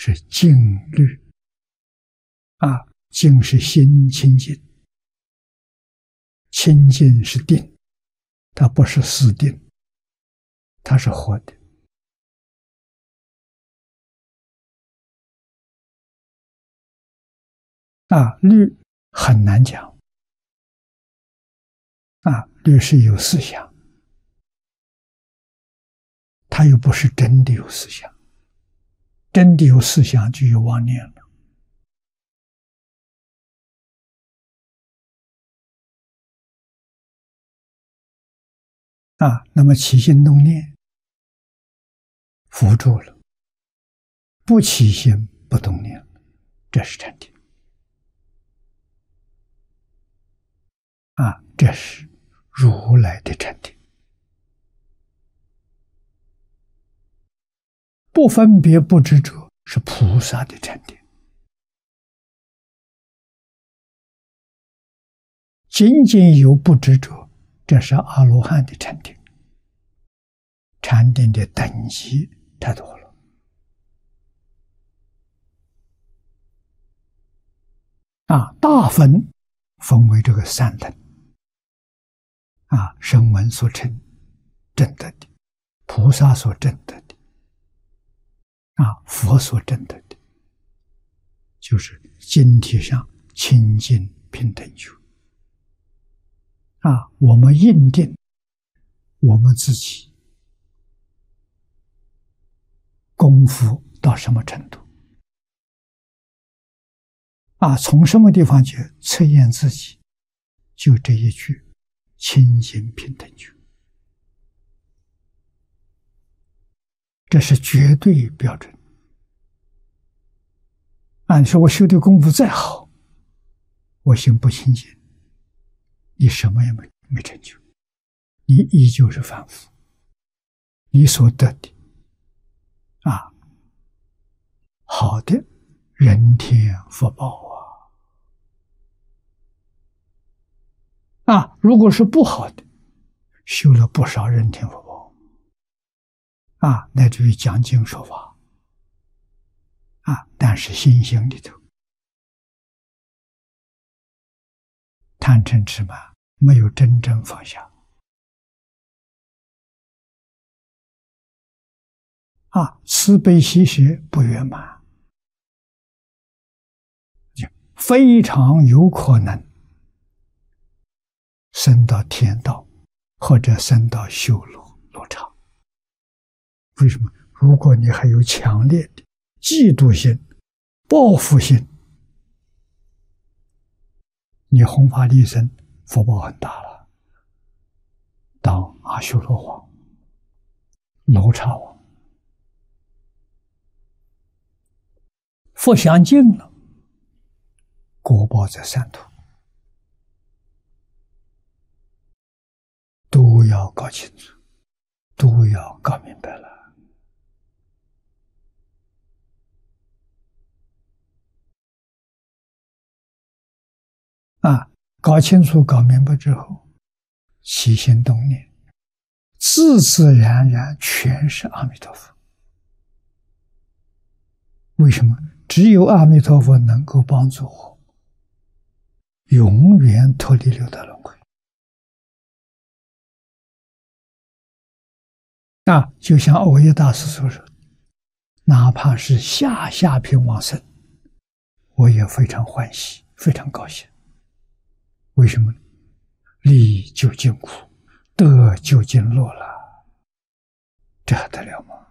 是静虑啊，静是心清净，清净是定，它不是死定，它是活的。啊，虑很难讲。啊，虑是有思想，它又不是真的有思想，真的有思想就有妄念了。啊，那么起心动念，扶住了，不起心不动念，这是禅定。啊，这是如来的禅定。不分别不执着是菩萨的禅定。仅仅有不执着，这是阿罗汉的禅定。禅定的等级太多了。啊，大分为这个三等。啊，声闻所证得的，菩萨所证得的，啊，佛所证得的，就是经体上清净平等觉。啊，我们认定我们自己功夫到什么程度？啊，从什么地方去测验自己？就这一句。清净平等觉，这是绝对标准。你说我修的功夫再好，我心不清净，你什么也没成就，你依旧是凡夫。你所得的好的人天福报如果是不好的，修了不少人天福报乃至于讲经说法但是心性里头贪嗔痴慢没有真正放下慈悲喜舍不圆满，非常有可能升到天道，或者升到修罗刹。为什么？如果你还有强烈的嫉妒心、报复心，你弘法利生，福报很大了。当阿修罗王、罗刹王，福享尽了，果报在三途。都要搞清楚，都要搞明白了。搞清楚、搞明白之后，起心动念，自自然然全是阿弥陀佛。为什么？只有阿弥陀佛能够帮助我，永远脱离六道轮回。就像藕益大师所说，哪怕是下品往生，我也非常欢喜，非常高兴。为什么？离究竟苦，得究竟乐了，这还得了吗？